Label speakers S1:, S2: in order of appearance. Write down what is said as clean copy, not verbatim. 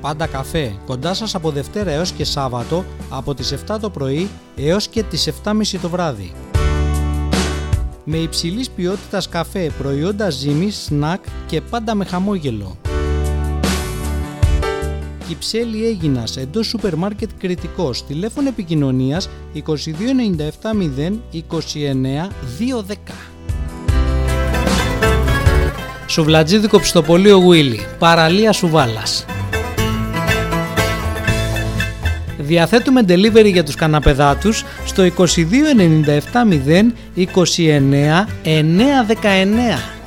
S1: Πάντα καφέ, κοντά σας από Δευτέρα έως και Σάββατο, από τις 7 το πρωί έως και τις 7.30 το βράδυ. Με υψηλής ποιότητας καφέ, προϊόντα ζύμης, σνακ και πάντα με χαμόγελο. Κυψέλη Αίγινας, εντός σούπερ μάρκετ Κρητικός, τηλέφωνο επικοινωνίας 2297 0 29 210. Σουβλατζίδικο Ψητοπολείο Γουίλι, παραλία Σουβάλας. Διαθέτουμε delivery για τους καναπεδάτους στο 2297 0 29 919.